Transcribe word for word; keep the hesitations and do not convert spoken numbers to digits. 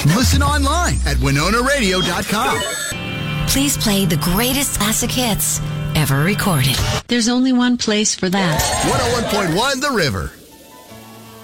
Listen online at winona radio dot com. Please play the greatest classic hits ever recorded. There's only one place for that. one oh one point one The River.